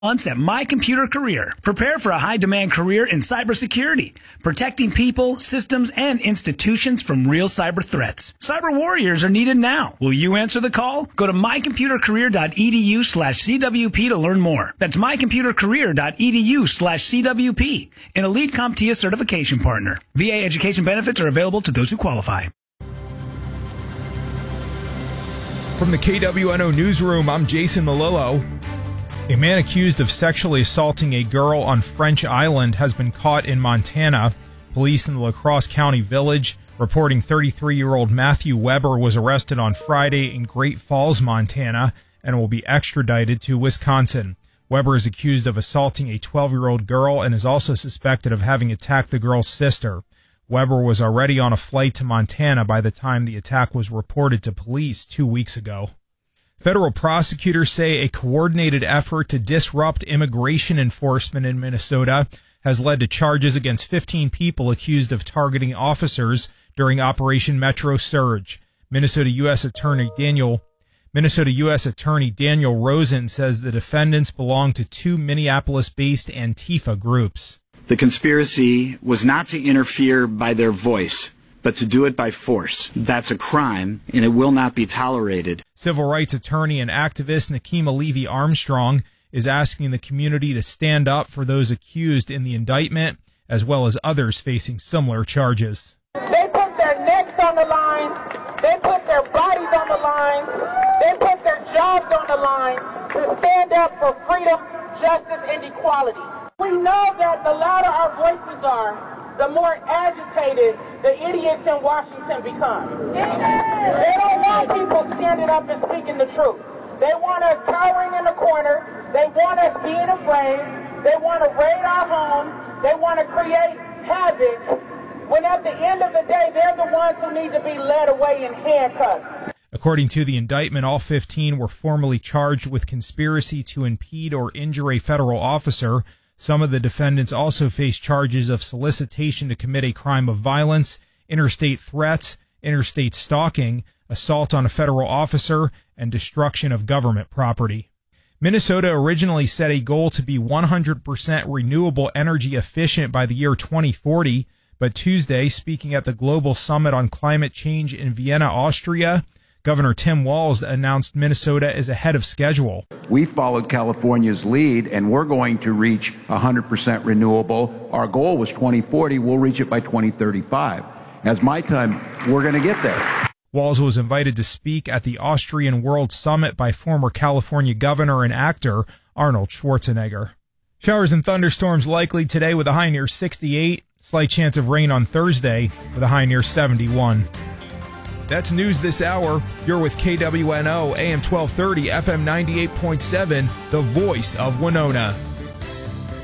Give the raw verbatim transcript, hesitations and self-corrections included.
Months at My Computer Career. Prepare for a high-demand career in cybersecurity, protecting people, systems, and institutions from real cyber threats. Cyber warriors are needed now. Will you answer the call? Go to mycomputercareer.edu slash CWP to learn more. That's mycomputercareer.edu slash CWP, an Elite CompTIA certification partner. V A education benefits are available to those who qualify. From the K W N O Newsroom, I'm Jason Malillo. A man accused of sexually assaulting a girl on French Island has been caught in Montana. Police in the La Crosse County Village reporting thirty-three-year-old Matthew Weber was arrested on Friday in Great Falls, Montana, and will be extradited to Wisconsin. Weber is accused of assaulting a twelve-year-old girl and is also suspected of having attacked the girl's sister. Weber was already on a flight to Montana by the time the attack was reported to police two weeks ago. Federal prosecutors say a coordinated effort to disrupt immigration enforcement in Minnesota has led to charges against fifteen people accused of targeting officers during Operation Metro Surge. Minnesota U S Attorney Daniel Minnesota U S Attorney Daniel Rosen says the defendants belong to two Minneapolis-based Antifa groups. The conspiracy was not to interfere by their voice, but to do it by force. That's a crime, and it will not be tolerated. Civil rights attorney and activist Nikema Levy Armstrong is asking the community to stand up for those accused in the indictment, as well as others facing similar charges. They put their necks on the line. They put their bodies on the line. They put their jobs on the line to stand up for freedom, justice, and equality. We know that the louder our voices are, the more agitated the idiots in Washington become. They don't want people standing up and speaking the truth. They want us cowering in the corner. They want us being afraid. They want to raid our homes. They want to create havoc, when at the end of the day, they're the ones who need to be led away in handcuffs. According to the indictment, all fifteen were formally charged with conspiracy to impede or injure a federal officer. Some of the defendants also face charges of solicitation to commit a crime of violence, interstate threats, interstate stalking, assault on a federal officer, and destruction of government property. Minnesota originally set a goal to be one hundred percent renewable energy efficient by the year twenty forty, but Tuesday, speaking at the Global Summit on Climate Change in Vienna, Austria, Governor Tim Walz announced Minnesota is ahead of schedule. We followed California's lead, and we're going to reach one hundred percent renewable. Our goal was twenty forty. We'll reach it by twenty thirty-five. As my time, we're going to get there. Walz was invited to speak at the Austrian World Summit by former California governor and actor Arnold Schwarzenegger. Showers and thunderstorms likely today with a high near sixty-eight. Slight chance of rain on Thursday with a high near seventy-one. That's news this hour. You're with K W N O, A M twelve thirty, F M ninety-eight point seven, the voice of Winona.